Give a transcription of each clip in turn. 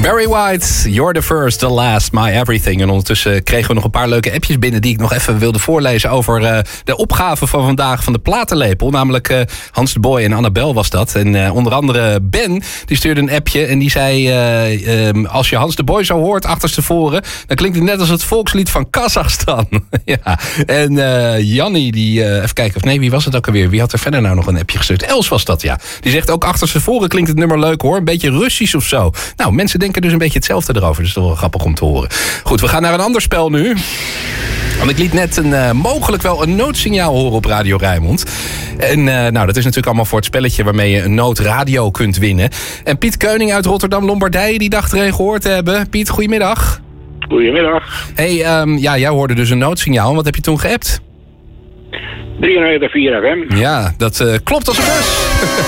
Barry White, You're the First, the Last, My Everything. En ondertussen kregen we nog een paar leuke appjes binnen die ik nog even wilde voorlezen over de opgave van vandaag van de platenlepel. Namelijk Hans de Boy en Annabel was dat. En onder andere Ben, die stuurde een appje en die zei... als je Hans de Boy zo hoort achterstevoren, dan klinkt het net als het volkslied van Kazachstan. Ja. En Jannie, die... even kijken, of nee, wie was het ook alweer? Wie had er verder nou nog een appje gestuurd? Els was dat, ja. Die zegt ook achterstevoren klinkt het nummer leuk hoor. Een beetje Russisch of zo. Nou, mensen denken dus een beetje hetzelfde erover. Dus dat is toch wel grappig om te horen. Goed, we gaan naar een ander spel nu. Want ik liet net mogelijk wel een noodsignaal horen op Radio Rijnmond. En nou, dat is natuurlijk allemaal voor het spelletje waarmee je een noodradio kunt winnen. En Piet Keuning uit Rotterdam-Lombardije, die dacht er een gehoord te hebben. Piet, goedemiddag. Goedemiddag. Hey, ja, jij hoorde dus een noodsignaal. Wat heb je toen geappt? 93.4 FM. Ja, dat klopt als een bus.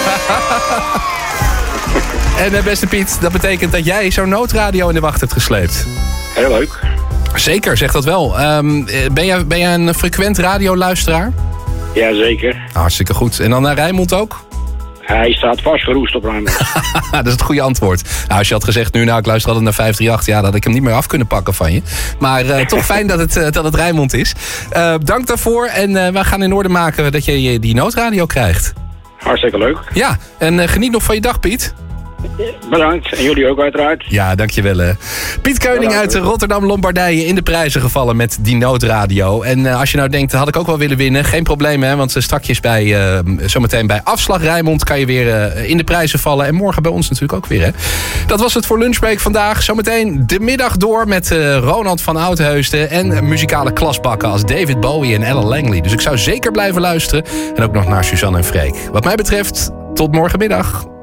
En beste Piet, dat betekent dat jij zo'n noodradio in de wacht hebt gesleept. Heel leuk. Zeker, zeg dat wel. Ben jij een frequent radioluisteraar? Jazeker. Hartstikke goed. En dan naar Rijnmond ook? Hij staat vastgeroest op Rijnmond. Dat is het goede antwoord. Nou, als je had gezegd nu, ik luister altijd naar 538... ja, dan had ik hem niet meer af kunnen pakken van je. Maar toch fijn dat het Rijnmond is. Dank daarvoor en we gaan in orde maken dat je die noodradio krijgt. Hartstikke leuk. Ja, en geniet nog van je dag, Piet. Bedankt. En jullie ook uiteraard. Ja, dankjewel. Piet Keuning uit Rotterdam-Lombardije in de prijzen gevallen met die noodradio. En als je nou denkt, dat had ik ook wel willen winnen. Geen probleem, hè, want strakjes zometeen bij Afslag Rijnmond kan je weer in de prijzen vallen. En morgen bij ons natuurlijk ook weer. Hè. Dat was het voor Lunchbreak vandaag. Zometeen de middag door met Ronald van Oudheusden. En muzikale klasbakken als David Bowie en Ella Langley. Dus ik zou zeker blijven luisteren. En ook nog naar Suzanne en Freek. Wat mij betreft, tot morgenmiddag.